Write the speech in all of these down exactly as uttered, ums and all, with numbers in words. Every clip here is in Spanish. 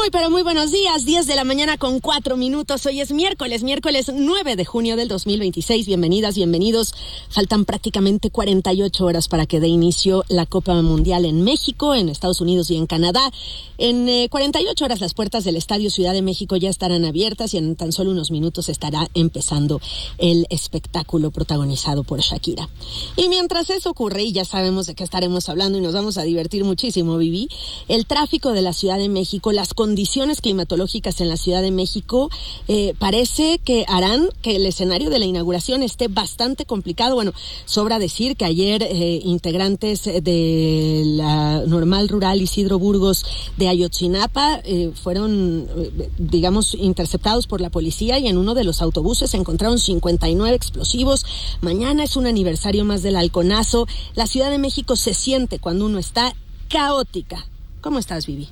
Muy, pero muy buenos días, diez de la mañana con cuatro minutos. Hoy es miércoles, miércoles nueve de junio del dos mil veintiséis. Bienvenidas, bienvenidos. Faltan prácticamente cuarenta y ocho horas para que dé inicio la Copa Mundial en México, en Estados Unidos y en Canadá. En eh, cuarenta y ocho horas las puertas del Estadio Ciudad de México ya estarán abiertas y en tan solo unos minutos estará empezando el espectáculo protagonizado por Shakira. Y mientras eso ocurre, y ya sabemos de qué estaremos hablando y nos vamos a divertir muchísimo, Vivi, el tráfico de la Ciudad de México, las condiciones climatológicas en la Ciudad de México eh, parece que harán que el escenario de la inauguración esté bastante complicado. Bueno, sobra decir que ayer eh, integrantes de la Normal Rural Isidro Burgos de Ayotzinapa eh, fueron, eh, digamos, interceptados por la policía y en uno de los autobuses se encontraron cincuenta y nueve explosivos. Mañana es un aniversario más del halconazo. La Ciudad de México se siente cuando uno está caótica. ¿Cómo estás, Vivi?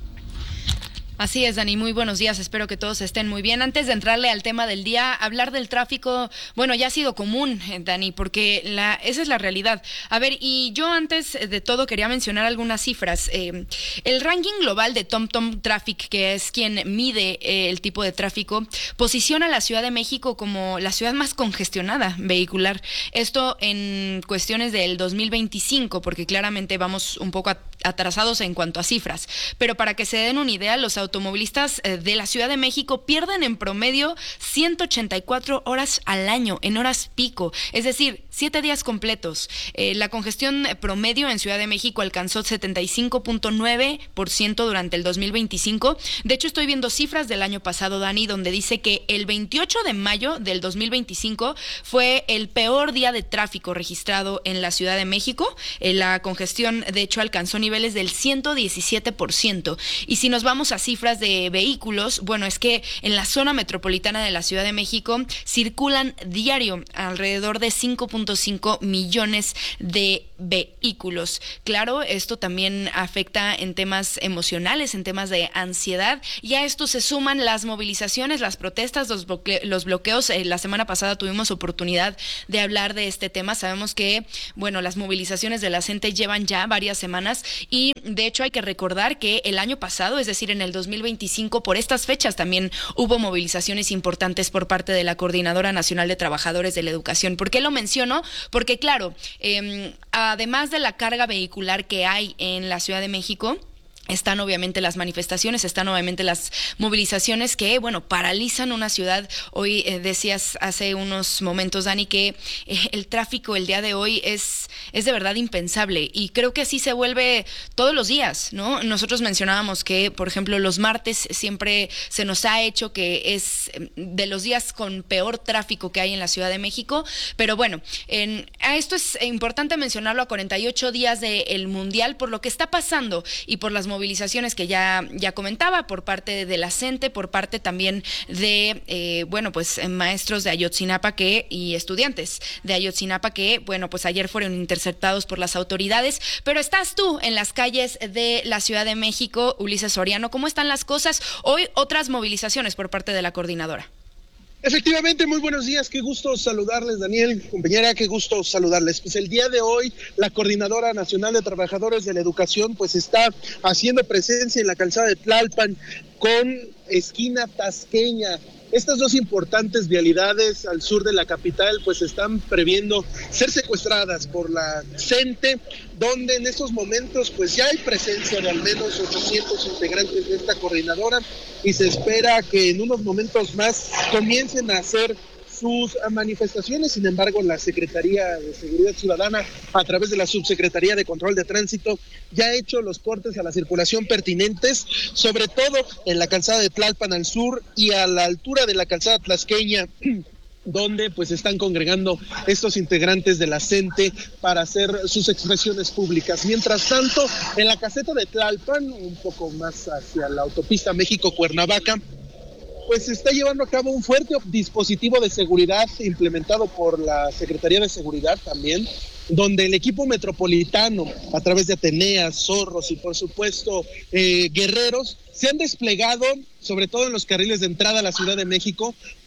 Así es, Dani, muy buenos días, espero que todos estén muy bien. Antes de entrarle al tema del día, hablar del tráfico, bueno, ya ha sido común, Dani, porque la, esa es la realidad. A ver, y yo antes de todo quería mencionar algunas cifras. Eh, el ranking global de TomTom Traffic, que es quien mide eh, el tipo de tráfico, posiciona a la Ciudad de México como la ciudad más congestionada vehicular. Esto en cuestiones del dos mil veinticinco, porque claramente vamos un poco atrasados en cuanto a cifras. Pero para que se den una idea, los automovilistas de la Ciudad de México pierden en promedio ciento ochenta y cuatro horas al año, en horas pico, es decir, siete días completos. Eh, la congestión promedio en Ciudad de México alcanzó setenta y cinco punto nueve por ciento durante el dos mil veinticinco. De hecho, estoy viendo cifras del año pasado, Dani, donde dice que el veintiocho de mayo del dos mil veinticinco fue el peor día de tráfico registrado en la Ciudad de México. Eh, la congestión, de hecho, alcanzó niveles del ciento diecisiete por ciento. Y si nos vamos a cifras de vehículos, bueno, es que en la zona metropolitana de la Ciudad de México circulan diario alrededor de cinco punto cinco millones de vehículos. Claro, esto también afecta en temas emocionales, en temas de ansiedad, y a esto se suman las movilizaciones, las protestas, los, bloque- los bloqueos. Eh, la semana pasada tuvimos oportunidad de hablar de este tema. Sabemos que, bueno, las movilizaciones de la gente llevan ya varias semanas y de hecho hay que recordar que el año pasado, es decir, en el dos mil veinticinco, por estas fechas también hubo movilizaciones importantes por parte de la Coordinadora Nacional de Trabajadores de la Educación. ¿Por qué lo menciono? Porque claro, eh, además de la carga vehicular que hay en la Ciudad de México, están obviamente las manifestaciones, están obviamente las movilizaciones que, bueno, paralizan una ciudad. Hoy eh, decías hace unos momentos, Dani, que eh, el tráfico el día de hoy es, es de verdad impensable y creo que así se vuelve todos los días, ¿no? Nosotros mencionábamos que, por ejemplo, los martes siempre se nos ha hecho que es de los días con peor tráfico que hay en la Ciudad de México, pero bueno, en, a esto es importante mencionarlo a cuarenta y ocho días del Mundial por lo que está pasando y por las movilizaciones que ya, ya comentaba por parte de la CENTE, por parte también de, eh, bueno, pues maestros de Ayotzinapa que y estudiantes de Ayotzinapa que, bueno, pues ayer fueron interceptados por las autoridades. Pero estás tú en las calles de la Ciudad de México, Ulises Soriano. ¿Cómo están las cosas? Hoy otras movilizaciones por parte de la coordinadora. Efectivamente, muy buenos días, qué gusto saludarles, Daniel, compañera, qué gusto saludarles. Pues el día de hoy la Coordinadora Nacional de Trabajadores de la Educación pues está haciendo presencia en la calzada de Tlalpan con esquina Tasqueña. Estas dos importantes vialidades al sur de la capital pues están previendo ser secuestradas por la CENTE, donde en estos momentos pues ya hay presencia de al menos ochocientos integrantes de esta coordinadora y se espera que en unos momentos más comiencen a hacer sus manifestaciones. Sin embargo, la Secretaría de Seguridad Ciudadana, a través de la Subsecretaría de Control de Tránsito, ya ha hecho los cortes a la circulación pertinentes, sobre todo en la calzada de Tlalpan al sur y a la altura de la calzada Tlasqueña, donde pues están congregando estos integrantes de la CENTE para hacer sus expresiones públicas. Mientras tanto, en la caseta de Tlalpan, un poco más hacia la autopista México-Cuernavaca, pues se está llevando a cabo un fuerte dispositivo de seguridad implementado por la Secretaría de Seguridad también, donde el equipo metropolitano, a través de Ateneas, Zorros y por supuesto eh, Guerreros, se han desplegado, sobre todo en los carriles de entrada a la Ciudad de México,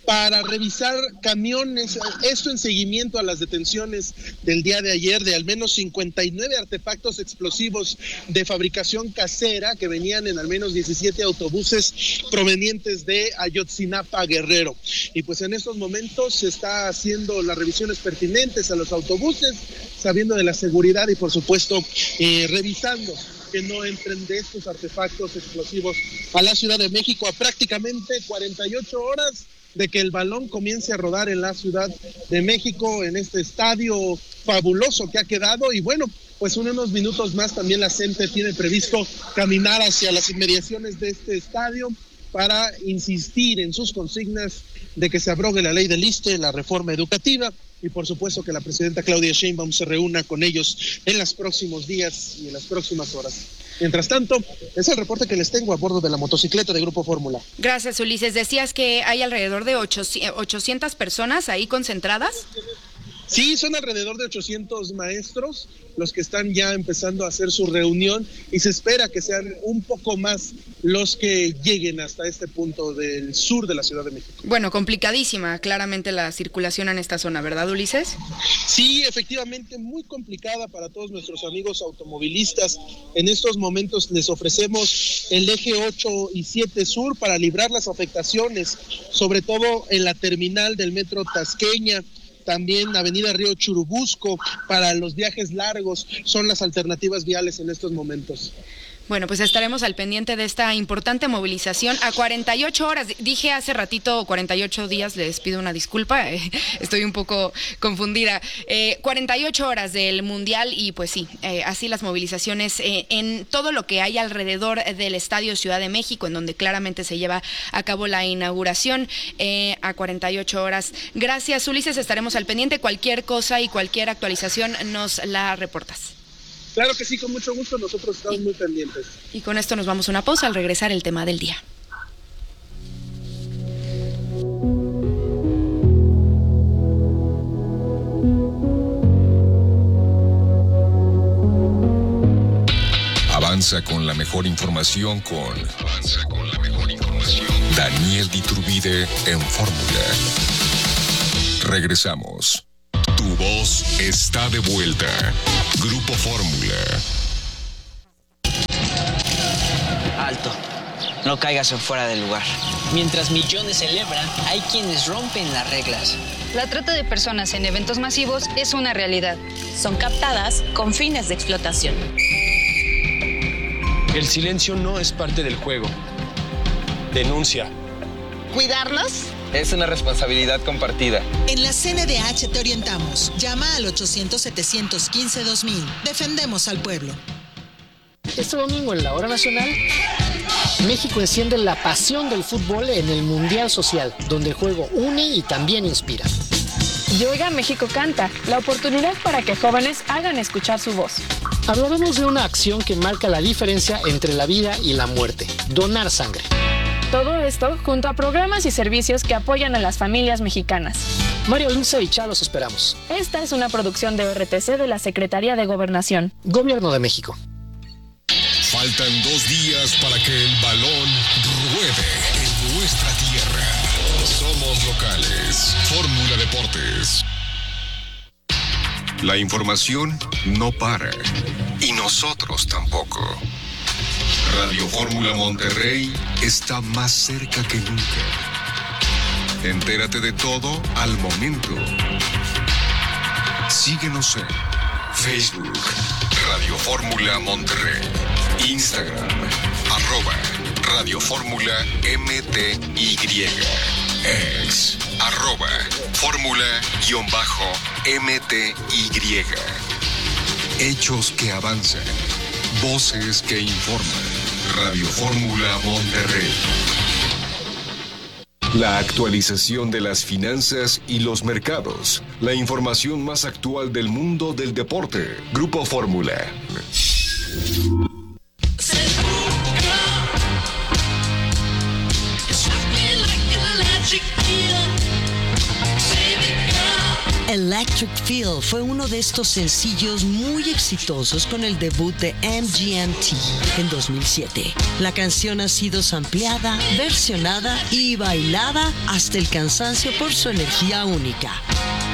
para revisar camiones, esto en seguimiento a las detenciones del día de ayer de al menos cincuenta y nueve artefactos explosivos de fabricación casera que venían en al menos diecisiete autobuses provenientes de Ayotzinapa, Guerrero. Y pues en estos momentos se está haciendo las revisiones pertinentes a los autobuses, sabiendo de la seguridad y por supuesto eh, revisando que no entren de estos artefactos explosivos a la Ciudad de México a prácticamente cuarenta y ocho horas de que el balón comience a rodar en la Ciudad de México, en este estadio fabuloso que ha quedado. Y bueno, pues en unos minutos más también la C E N T E tiene previsto caminar hacia las inmediaciones de este estadio para insistir en sus consignas de que se abrogue la ley del ISSSTE, la reforma educativa, y por supuesto que la presidenta Claudia Sheinbaum se reúna con ellos en los próximos días y en las próximas horas. Mientras tanto, es el reporte que les tengo a bordo de la motocicleta de Grupo Fórmula. Gracias, Ulises. Decías que hay alrededor de ochocientas personas ahí concentradas. Sí, son alrededor de ochocientos maestros los que están ya empezando a hacer su reunión y se espera que sean un poco más los que lleguen hasta este punto del sur de la Ciudad de México. Bueno, complicadísima claramente la circulación en esta zona, ¿verdad, Ulises? Sí, efectivamente, muy complicada para todos nuestros amigos automovilistas. En estos momentos les ofrecemos el eje ocho y siete sur para librar las afectaciones, sobre todo en la terminal del metro Tasqueña. También Avenida Río Churubusco para los viajes largos son las alternativas viales en estos momentos. Bueno, pues estaremos al pendiente de esta importante movilización a cuarenta y ocho horas. Dije hace ratito cuarenta y ocho días, les pido una disculpa, eh, estoy un poco confundida. Eh, cuarenta y ocho horas del Mundial y pues sí, eh, así las movilizaciones eh, en todo lo que hay alrededor del Estadio Ciudad de México, en donde claramente se lleva a cabo la inauguración eh, a cuarenta y ocho horas. Gracias, Ulises, estaremos al pendiente. Cualquier cosa y cualquier actualización nos la reportas. Claro que sí, con mucho gusto, nosotros estamos muy pendientes. Y con esto nos vamos a una pausa. Al regresar, el tema del día. Avanza con la mejor información con... Avanza con la mejor información. Daniel Iturbide en Fórmula. Regresamos. Tu voz está de vuelta. Grupo Fórmula. Alto. No caigas en fuera del lugar. Mientras millones celebran, hay quienes rompen las reglas. La trata de personas en eventos masivos es una realidad. Son captadas con fines de explotación. El silencio no es parte del juego. Denuncia. ¿Cuidarnos? Es una responsabilidad compartida. En la C N D H te orientamos. Llama al ochocientos, setecientos quince, dos mil. Defendemos al pueblo. Este domingo en la Hora Nacional, México enciende la pasión del fútbol en el Mundial Social, donde el juego une y también inspira. Yoga México Canta, la oportunidad para que jóvenes hagan escuchar su voz. Hablaremos de una acción que marca la diferencia entre la vida y la muerte, donar sangre. Todo esto junto a programas y servicios que apoyan a las familias mexicanas. Mario Lince y Chá, los esperamos. Esta es una producción de R T C de la Secretaría de Gobernación. Gobierno de México. Faltan dos días para que el balón ruede en nuestra tierra. Somos locales. Fórmula Deportes. La información no para. Y nosotros tampoco. Radio Fórmula Monterrey está más cerca que nunca. Entérate de todo al momento. Síguenos en Facebook, Radio Fórmula Monterrey, Instagram, arroba Radio Fórmula M T Y, ex, arroba Fórmula-M T Y. Hechos que avanzan, voces que informan. Radio Fórmula Monterrey. La actualización de las finanzas y los mercados. La información más actual del mundo del deporte. Grupo Fórmula. El Electric Feel fue uno de estos sencillos muy exitosos con el debut de M G M T en dos mil siete. La canción ha sido sampleada, versionada y bailada hasta el cansancio por su energía única.